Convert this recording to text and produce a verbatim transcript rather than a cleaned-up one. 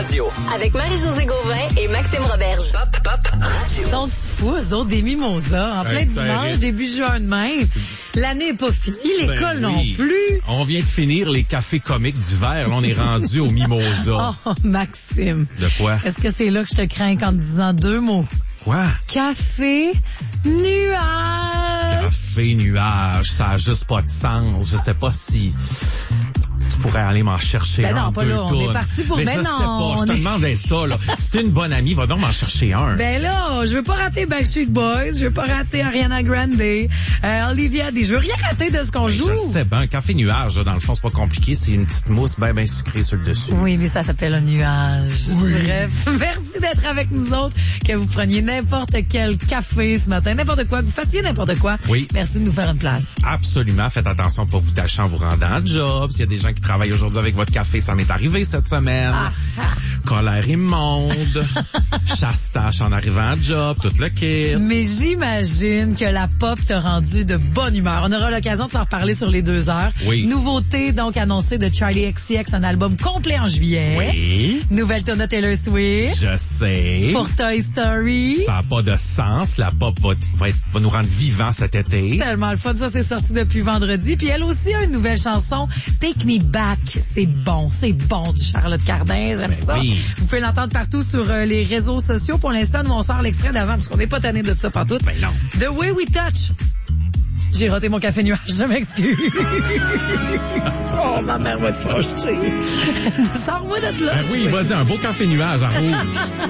Avec Marie-Josée Gauvin et Maxime Roberge. Pop, pop, radio. Sont-tu fous, eux autres, des mimosas, en plein Hey, dimanche, début juin de même. L'année n'est pas finie, l'école Ben non oui. plus. On vient de finir les cafés comiques d'hiver. Là, on est rendu au mimosa. Oh, Maxime. De quoi? Est-ce que c'est là que je te crains en te disant deux mots? Quoi? Café, nuage. Café nuage, ça a juste pas de sens. Je sais pas si tu pourrais aller m'en chercher Ben un. non, pas deux là, on tonnes. est parti pour- Mais ben je sais non, pas, je on te est- demandais ça, là. Si t'es une bonne amie, va donc m'en chercher un. Ben là, je veux pas rater Backstreet Boys, je veux pas rater Ariana Grande, euh, Olivia Dean, je veux rien rater de ce qu'on Ben, joue. je sais, ben, un café nuage, là, dans le fond, c'est pas compliqué. C'est une petite mousse bien, bien sucrée sur le dessus. Oui, mais ça s'appelle un nuage. Oui. Bref, merci d'être avec nous autres, que vous preniez n'importe quel café ce matin, n'importe quoi, que vous fassiez n'importe quoi. Oui. Merci de nous faire une place. Absolument. Faites attention pour vous tâcher en vous rendant à job. S'il y a des gens qui travaillent aujourd'hui avec votre café, ça m'est arrivé cette semaine. Ah, ça. Colère immonde. Chasse-tâche en arrivant à job. Tout le kit. Mais j'imagine que la pop t'a rendu de bonne humeur. On aura l'occasion de s'en reparler sur les deux heures. Oui. Nouveauté donc annoncée de Charlie X C X, un album complet en juillet. Oui. Nouvelle tonne de Taylor Swift. Je sais. Pour Toy Story. Ça n'a pas de sens. La pop va, va, être, va nous rendre vivants cet été. Tellement le fun, ça c'est sorti depuis vendredi. Puis elle aussi a une nouvelle chanson, Take Me Back. C'est bon, c'est bon du Charlotte Cardin, j'aime Ben ça. oui. Vous pouvez l'entendre partout sur euh, les réseaux sociaux. Pour l'instant, nous on sort l'extrait d'avant parce qu'on n'est pas tanné de ça partout. Ben non. The Way We Touch. J'ai raté mon café nuage, je m'excuse. Oh, ma mère va te fâcher. Sors-moi de là. Ben oui, vas-y, un beau café nuage à rouge.